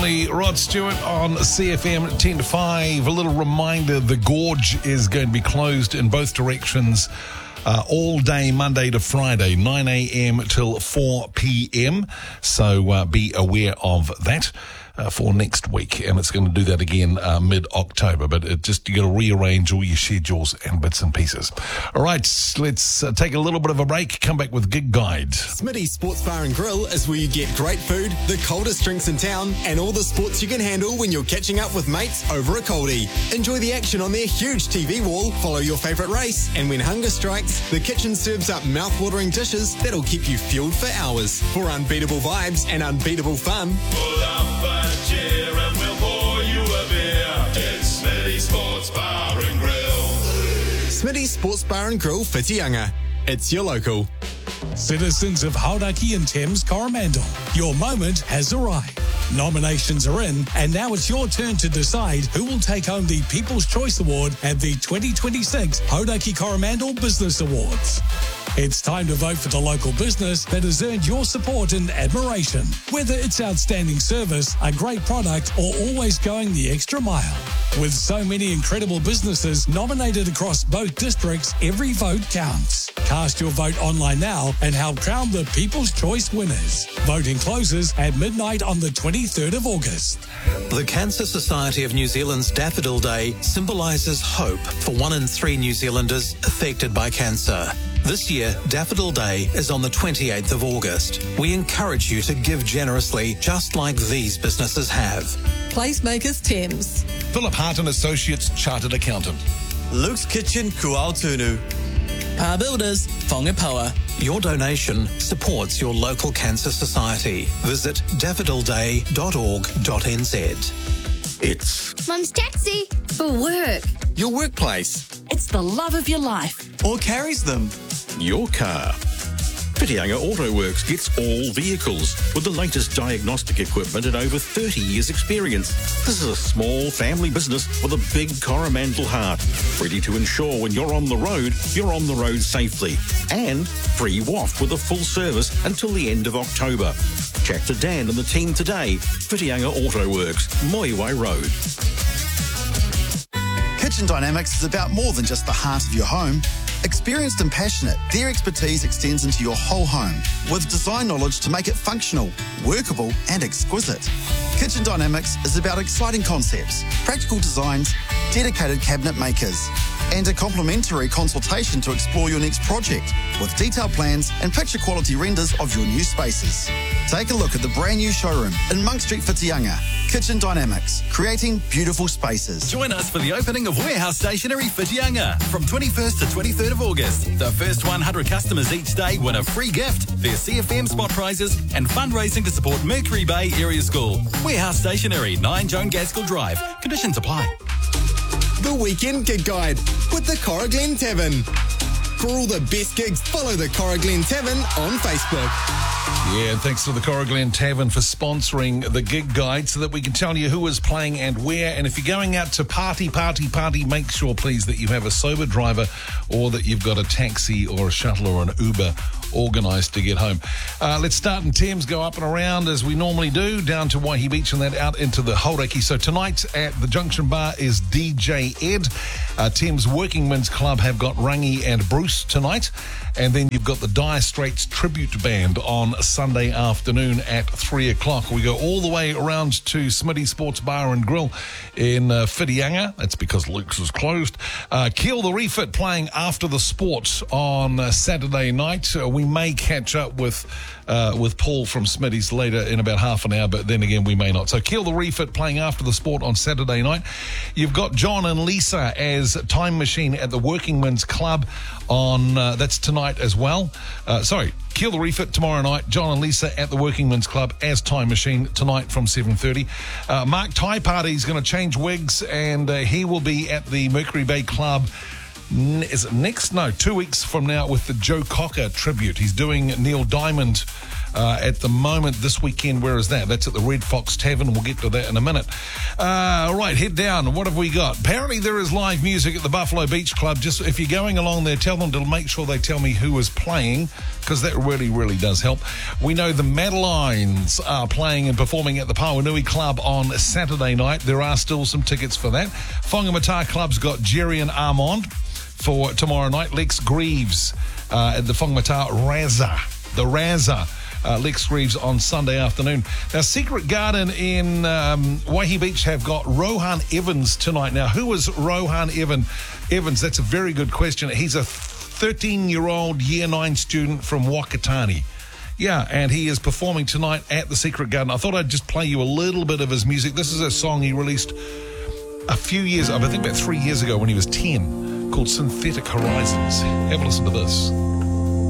Rod Stewart on CFM 10 to 5. A little reminder, the gorge is going to be closed in both directions all day, Monday to Friday, 9 a.m. till 4 p.m. So be aware of that for next week. And it's going to do that again mid-October. But you got to rearrange all your schedules and bits and pieces. All right, let's take a little bit of a break. Come back with Gig Guide. Smitty's Sports Bar and Grill is where you get great food, the coldest drinks in town, and all the sports you can handle when you're catching up with mates over a coldie. Enjoy the action on their huge TV wall, follow your favourite race, and when hunger strikes, the kitchen serves up mouth-watering dishes that'll keep you fueled for hours. For unbeatable vibes and unbeatable fun, pull up a chair and we'll pour you a beer. It's Smitty's Sports Bar and Grill. Smitty's Sports Bar and Grill, Whitianga. It's your local. Citizens of Hauraki and Thames Coromandel, your moment has arrived. Nominations are in, and now it's your turn to decide who will take home the People's Choice Award at the 2026 Hauraki Coromandel Business Awards. It's time to vote for the local business that has earned your support and admiration. Whether it's outstanding service, a great product, or always going the extra mile. With so many incredible businesses nominated across both districts, every vote counts. Cast your vote online now and help crown the People's Choice winners. Voting closes at midnight on the 23rd of August. The Cancer Society of New Zealand's Daffodil Day symbolises hope for 1 in 3 New Zealanders affected by cancer. This year, Daffodil Day is on the 28th of August. We encourage you to give generously, just like these businesses have. Placemakers Thames. Philip Hart and Associates, Chartered Accountant. Luke's Kitchen, Kuaotunu. Par Builders, Whangapoa. Your donation supports your local cancer society. Visit daffodilday.org.nz. It's Mum's taxi. For work. your workplace It's the love of your life. or carries them. Your car. Whitianga Auto Works gets all vehicles with the latest diagnostic equipment and over 30 years experience. This is a small family business with a big Coromandel heart, ready to ensure when you're on the road safely. And free WAF with a full service until the end of October. Chat to Dan and the team today. Whitianga Auto Works, Moiwai Road. Kitchen Dynamics is about more than just the heart of your home. Experienced and passionate, their expertise extends into your whole home with design knowledge to make it functional, workable and exquisite. Kitchen Dynamics is about exciting concepts, practical designs, dedicated cabinet makers and a complimentary consultation to explore your next project with detailed plans and picture quality renders of your new spaces. Take a look at the brand new showroom in Monk Street, Whitianga. Kitchen Dynamics, creating beautiful spaces. Join us for the opening of Warehouse Stationery Whitianga from 21st to 23rd of August. The first 100 customers each day win a free gift, their CFM spot prizes and fundraising to support Mercury Bay Area School. Warehouse Stationery, 9 Joan Gaskell Drive. Conditions apply. the Weekend Gig Guide with the Cora Glen Tavern. For all the best gigs, follow the Cora Glen Tavern on Facebook. Yeah, and thanks to the Cora Glen Tavern for sponsoring the Gig Guide so that we can tell you who is playing and where. And if you're going out to party, make sure, please, that you have a sober driver or that you've got a taxi or a shuttle or an Uber organised to get home. Let's start in Thames, go up and around as we normally do, down to Waihi Beach and then out into the Hauraki. So tonight at the Junction Bar is DJ Ed. Thames Working Men's Club have got Rangi and Bruce tonight. And then you've got the Dire Straits Tribute Band on Sunday afternoon at 3 o'clock. We go all the way around to Smitty Sports Bar and Grill in Whitianga. That's because Luke's is closed. Keel the Refit playing after the sport on Saturday night. We may catch up with Paul from Smitty's later in about half an hour, but then again, we may not. So Keel the Refit playing after the sport on Saturday night. You've got John and Lisa as Time Machine at the Working Men's Club on, that's tonight as well. Keel the Refit tomorrow night. John and Lisa at the Working Men's Club as Time Machine tonight from 7:30. Mark Thai Party is going to change wigs and he will be at the Mercury Bay Club. Is it next? No, 2 weeks from now with the Joe Cocker tribute. He's doing Neil Diamond at the moment this weekend. Where is that? That's at the Red Fox Tavern. We'll get to that in a minute. All right, head down. What have we got? Apparently there is live music at the Buffalo Beach Club. Just if you're going along there, tell them to make sure they tell me who is playing, because that really, really does help. We know the Madeleines are playing and performing at the Pawanui Club on Saturday night. There are still some tickets for that. Whangamata Club's got Jerry and Armand for tomorrow night. Lex Greaves at the Whangamata Razza. Lex Greaves on Sunday afternoon. Now, Secret Garden in Waihi Beach have got Rohan Evans tonight. Now, who is Rohan Evans? That's a very good question. He's a 13-year-old Year 9 student from Wakatani. Yeah, and he is performing tonight at the Secret Garden. I thought I'd just play you a little bit of his music. This is a song he released a few years, I think about 3 years ago when he was 10, called Synthetic Horizons. Have a listen to this.